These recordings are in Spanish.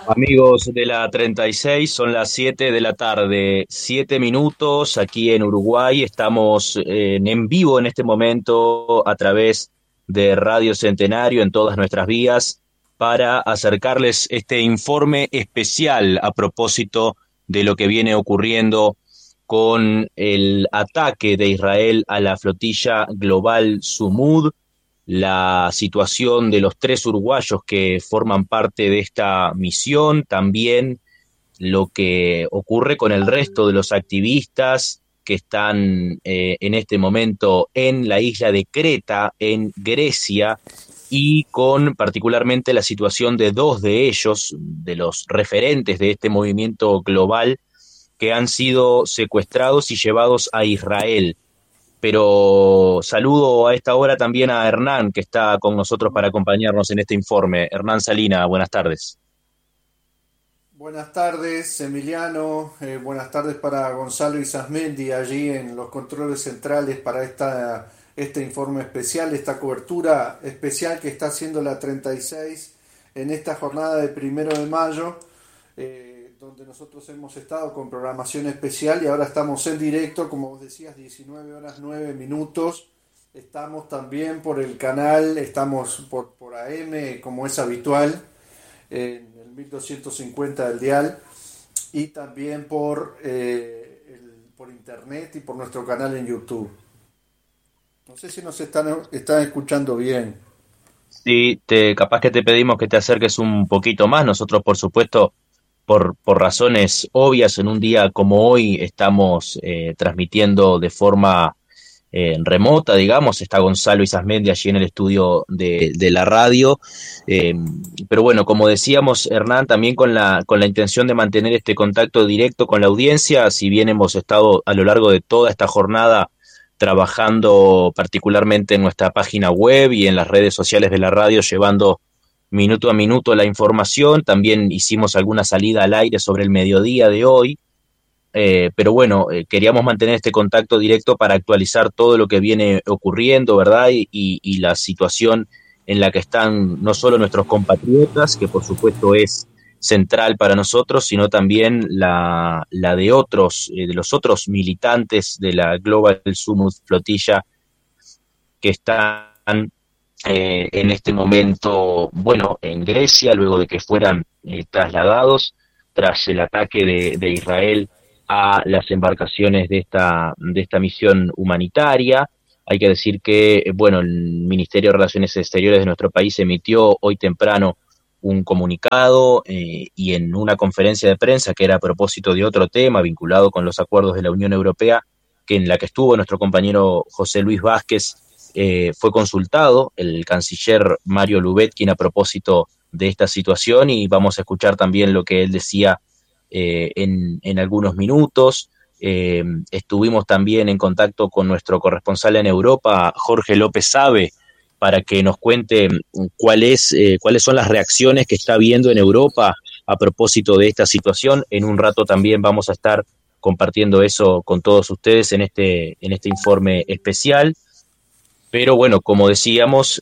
Amigos de la 36, son las 7 de la tarde, 7 minutos aquí en Uruguay. Estamos en vivo en este momento a través de Radio Centenario en todas nuestras vías para acercarles este informe especial a propósito de lo que viene ocurriendo con el ataque de Israel a la flotilla global Sumud, la situación de los tres uruguayos que forman parte de esta misión, también lo que ocurre con el resto de los activistas que están en este momento en la isla de Creta, en Grecia, y con particularmente la situación de dos de ellos, de los referentes de este movimiento global, que han sido secuestrados y llevados a Israel. Pero saludo a esta hora también a Hernán, que está con nosotros para acompañarnos en este informe. Hernán Salina, buenas tardes. Buenas tardes, Emiliano. Buenas tardes para Gonzalo Isasmendi allí en los controles centrales para este informe especial, esta cobertura especial que está haciendo la 36 en esta jornada de 1 de mayo, donde nosotros hemos estado con programación especial y ahora estamos en directo, como vos decías, 19 horas 9 minutos. Estamos también por el canal, estamos por AM, como es habitual en el 1250 del dial y también por internet y por nuestro canal en YouTube. No sé si nos están escuchando bien. Sí, capaz que te pedimos que te acerques un poquito más. Nosotros, por supuesto, por razones obvias, en un día como hoy estamos transmitiendo de forma remota, digamos. Está Gonzalo Isasmendi allí en el estudio de la radio. Eh, pero bueno, como decíamos, Hernán, también con la intención de mantener este contacto directo con la audiencia, si bien hemos estado a lo largo de toda esta jornada trabajando particularmente en nuestra página web y en las redes sociales de la radio, llevando minuto a minuto la información. También hicimos alguna salida al aire sobre el mediodía de hoy, pero bueno, queríamos mantener este contacto directo para actualizar todo lo que viene ocurriendo, ¿verdad? Y la situación en la que están no solo nuestros compatriotas, que por supuesto es central para nosotros, sino también la de otros, de los otros militantes de la Global Summit Flotilla que están en este momento, bueno, en Grecia, luego de que fueran trasladados tras el ataque de Israel a las embarcaciones de esta misión humanitaria. Hay que decir que, bueno, el Ministerio de Relaciones Exteriores de nuestro país emitió hoy temprano un comunicado y en una conferencia de prensa que era a propósito de otro tema vinculado con los acuerdos de la Unión Europea, que en la que estuvo nuestro compañero José Luis Vázquez, fue consultado el canciller Mario Lubetkin a propósito de esta situación y vamos a escuchar también lo que él decía en algunos minutos. Estuvimos también en contacto con nuestro corresponsal en Europa, Jorge López Sabe, para que nos cuente cuáles son las reacciones que está viendo en Europa a propósito de esta situación. En un rato también vamos a estar compartiendo eso con todos ustedes en este informe especial. Pero bueno, como decíamos,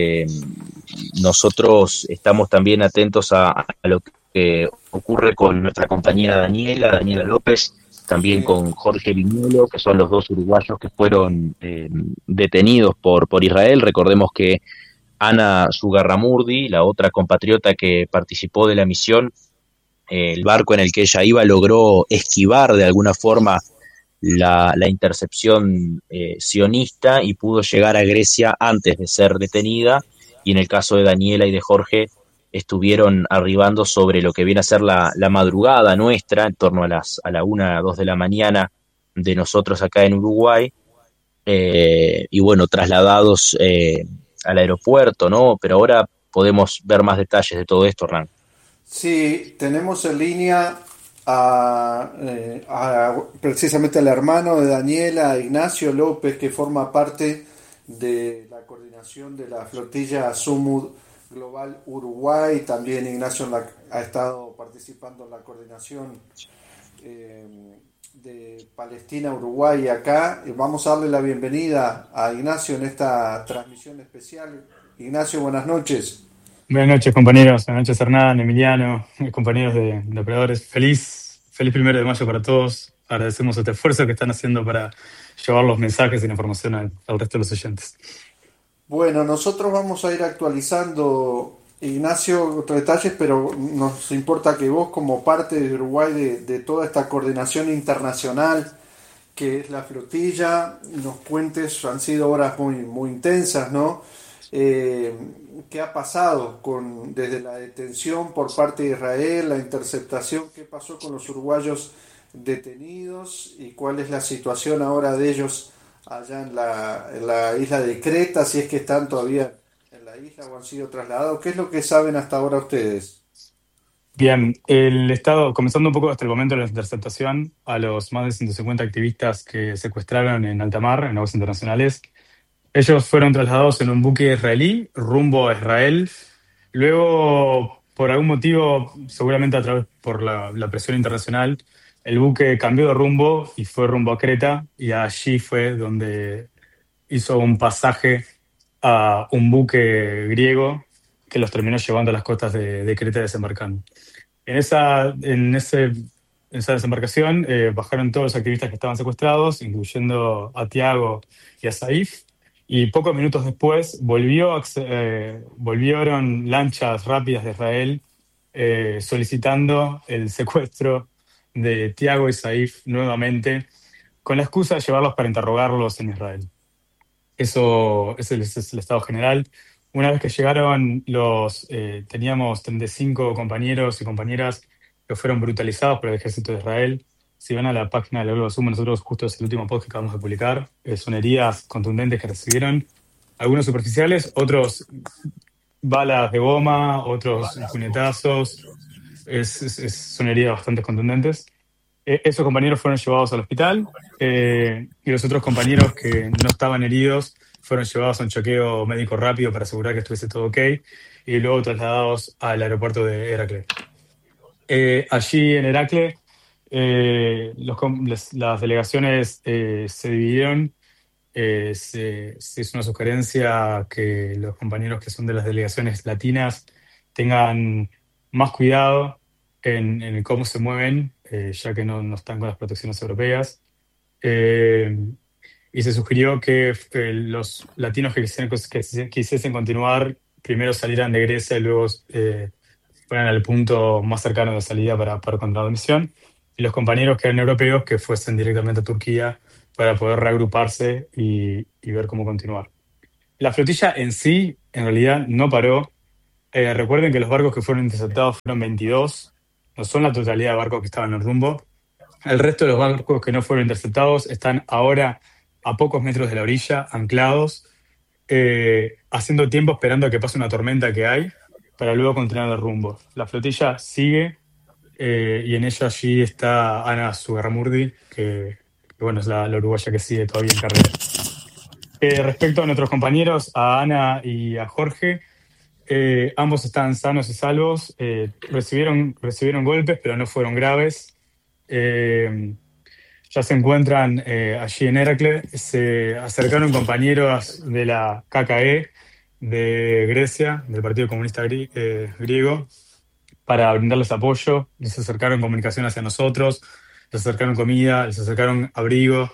nosotros estamos también atentos a lo que ocurre con nuestra compañera Daniela López, también Sí. con Jorge Viñuelo, que son los dos uruguayos que fueron detenidos por Israel. Recordemos que Ana Sugarramurdi, la otra compatriota que participó de la misión, el barco en el que ella iba logró esquivar de alguna forma la intercepción sionista y pudo llegar a Grecia antes de ser detenida, y en el caso de Daniela y de Jorge estuvieron arribando sobre lo que viene a ser la madrugada nuestra, en torno a la 1, 2 de la mañana de nosotros acá en Uruguay, y bueno, trasladados al aeropuerto, ¿no? Pero ahora podemos ver más detalles de todo esto, Hernán. Sí, tenemos en línea precisamente al hermano de Daniela, Ignacio López, que forma parte de la coordinación de la flotilla Sumud Global Uruguay. También Ignacio ha estado participando en la coordinación eh, de Palestina, Uruguay acá. Vamos a darle la bienvenida a Ignacio en esta transmisión especial. Ignacio, buenas noches. Buenas noches, compañeros. Buenas noches, Hernán, Emiliano, compañeros de operadores. Feliz 1 de mayo para todos. Agradecemos este esfuerzo que están haciendo para llevar los mensajes y la información al resto de los oyentes. Bueno, nosotros vamos a ir actualizando, Ignacio, otros detalles, pero nos importa que vos, como parte de Uruguay de toda esta coordinación internacional que es la flotilla, nos cuentes, han sido horas muy intensas, ¿no? Eh, ¿Qué ha pasado desde la detención por parte de Israel, la interceptación? ¿Qué pasó con los uruguayos detenidos y cuál es la situación ahora de ellos allá en la isla de Creta, si es que están todavía en la isla o han sido trasladados? ¿Qué es lo que saben hasta ahora ustedes? Bien, el Estado, comenzando un poco hasta el momento de la interceptación, a los más de 150 activistas que secuestraron en alta mar, en aguas internacionales, ellos fueron trasladados en un buque israelí rumbo a Israel. Luego, por algún motivo, seguramente a través por la presión internacional, el buque cambió de rumbo y fue rumbo a Creta y allí fue donde hizo un pasaje a un buque griego que los terminó llevando a las costas de Creta desembarcando. En esa desembarcación bajaron todos los activistas que estaban secuestrados, incluyendo a Tiago y a Saif, y pocos minutos después volvieron lanchas rápidas de Israel solicitando el secuestro de Tiago y Saif nuevamente, con la excusa de llevarlos para interrogarlos en Israel. Ese es el estado general. Una vez que llegaron teníamos 35 compañeros y compañeras que fueron brutalizados por el ejército de Israel. Si van a la página de la Sumo, nosotros justo es el último post que acabamos de publicar. Son heridas contundentes que recibieron, algunos superficiales, otros balas de goma, otros puñetazos. Son heridas bastante contundentes. Esos compañeros fueron llevados al hospital y los otros compañeros que no estaban heridos fueron llevados a un chequeo médico rápido para asegurar que estuviese todo ok y luego trasladados al aeropuerto de Heracles. Allí en Heracles las delegaciones se dividieron. Se hizo una sugerencia que los compañeros que son de las delegaciones latinas tengan más cuidado en cómo se mueven, ya que no están con las protecciones europeas. Eh, y se sugirió que los latinos que quisiesen continuar primero salieran de Grecia y luego fueran al punto más cercano de salida para continuar la misión. Y los compañeros que eran europeos que fuesen directamente a Turquía para poder reagruparse y ver cómo continuar. La flotilla en sí, en realidad, no paró. Recuerden que los barcos que fueron interceptados fueron 22, no son la totalidad de barcos que estaban en rumbo. El resto de los barcos que no fueron interceptados están ahora a pocos metros de la orilla, anclados, haciendo tiempo esperando a que pase una tormenta que hay, para luego continuar el rumbo. La flotilla sigue y en ella allí está Ana Sugarramurdi, que, bueno, es la uruguaya que sigue todavía en carrera. Respecto a nuestros compañeros, a Ana y a Jorge, ambos están sanos y salvos. Recibieron golpes, pero no fueron graves. Eh, ya se encuentran allí en Heracles. Se acercaron compañeros de la KKE de Grecia, del Partido Comunista Griego, para brindarles apoyo. Les acercaron comunicación hacia nosotros, les acercaron comida, les acercaron abrigo.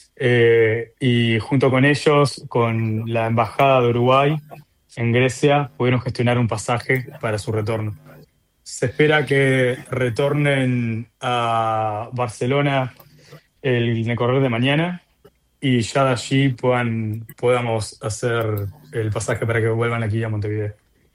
Y junto con ellos, con la Embajada de Uruguay en Grecia, pudieron gestionar un pasaje para su retorno. Se espera que retornen a Barcelona en el correo de mañana y ya de allí podamos hacer el pasaje para que vuelvan aquí a Montevideo.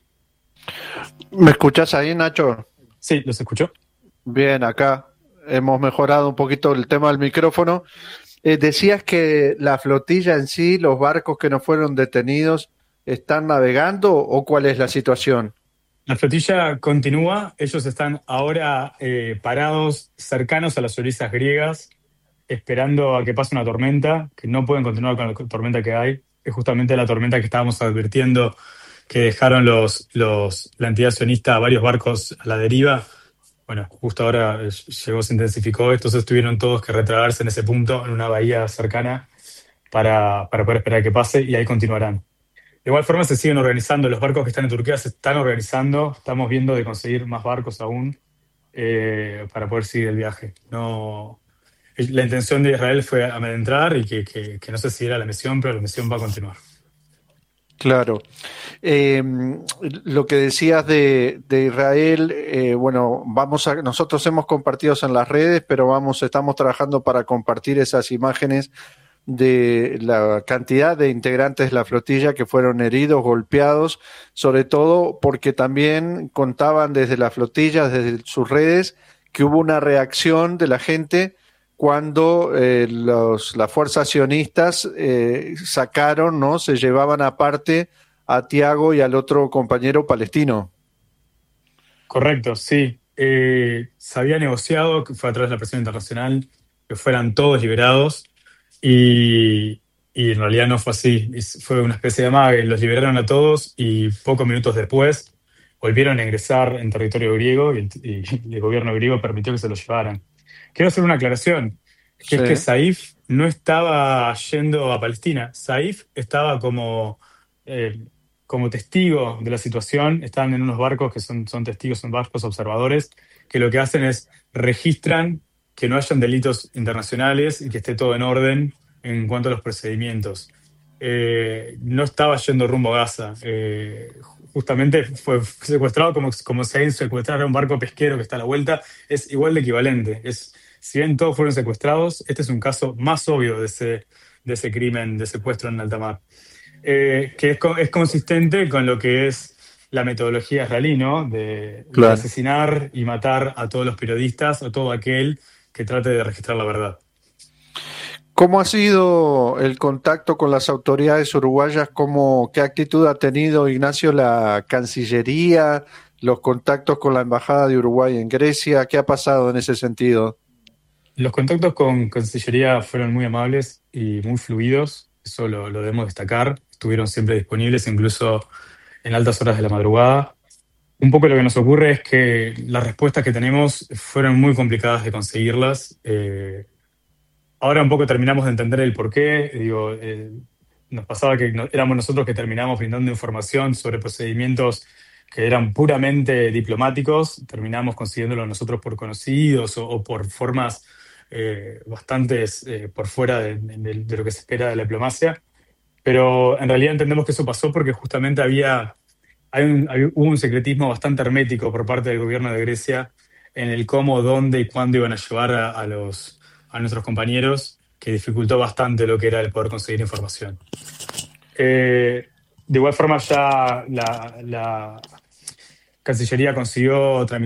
¿Me escuchás ahí, Nacho? Sí, los escucho. Bien, acá hemos mejorado un poquito el tema del micrófono. Decías que la flotilla en sí, los barcos que no fueron detenidos, ¿están navegando o cuál es la situación? La flotilla continúa. Ellos están ahora parados cercanos a las orillas griegas, esperando a que pase una tormenta, que no pueden continuar con la tormenta que hay. Es justamente la tormenta que estábamos advirtiendo que dejaron la entidad sionista varios barcos a la deriva. Bueno, justo ahora se intensificó, entonces tuvieron todos que retraerse en ese punto, en una bahía cercana, para poder esperar a que pase, y ahí continuarán. De igual forma se siguen organizando, los barcos que están en Turquía se están organizando, estamos viendo de conseguir más barcos aún para poder seguir el viaje. No, la intención de Israel fue amedrentar y que no se siguiera la misión, pero la misión va a continuar. Claro. Eh, lo que decías de Israel, bueno, nosotros hemos compartido en las redes, pero estamos trabajando para compartir esas imágenes de la cantidad de integrantes de la flotilla que fueron heridos, golpeados, sobre todo porque también contaban desde la flotilla, desde sus redes, que hubo una reacción de la gente cuando las fuerzas sionistas sacaron, ¿no? Se llevaban aparte a Tiago y al otro compañero palestino. Correcto, sí. Se había negociado, que fue a través de la presión internacional, que fueran todos liberados y en realidad no fue así. Fue una especie de amague, los liberaron a todos y pocos minutos después volvieron a ingresar en territorio griego y el gobierno griego permitió que se los llevaran. Quiero hacer una aclaración, que Sí, es que Saif no estaba yendo a Palestina. Saif estaba eh, como testigo de la situación, estaban en unos barcos que son testigos, son barcos observadores, que lo que hacen es registran que no hayan delitos internacionales y que esté todo en orden en cuanto a los procedimientos. No estaba yendo rumbo a Gaza. Justamente fue secuestrado como si secuestrara un barco pesquero que está a la vuelta. Es igual de equivalente. Si bien todos fueron secuestrados, este es un caso más obvio de ese crimen de secuestro en alta mar. Que es consistente con lo que es la metodología israelí, ¿no? De claro. asesinar y matar a todos los periodistas, a todo aquel que trate de registrar la verdad. ¿Cómo ha sido el contacto con las autoridades uruguayas? ¿Qué actitud ha tenido, Ignacio, la Cancillería, los contactos con la Embajada de Uruguay en Grecia? ¿Qué ha pasado en ese sentido? Los contactos con Cancillería fueron muy amables y muy fluidos, eso lo debemos destacar. Estuvieron siempre disponibles, incluso en altas horas de la madrugada. Un poco lo que nos ocurre es que las respuestas que tenemos fueron muy complicadas de conseguirlas. Ahora un poco terminamos de entender el porqué. Digo, nos pasaba que éramos nosotros que terminamos brindando información sobre procedimientos que eran puramente diplomáticos, terminamos consiguiéndolo nosotros por conocidos o por formas bastantes por fuera de lo que se espera de la diplomacia. Pero en realidad entendemos que eso pasó porque justamente hubo un secretismo bastante hermético por parte del gobierno de Grecia en el cómo, dónde y cuándo iban a llevar a nuestros compañeros, que dificultó bastante lo que era el poder conseguir información. De igual forma ya la Cancillería consiguió tramitar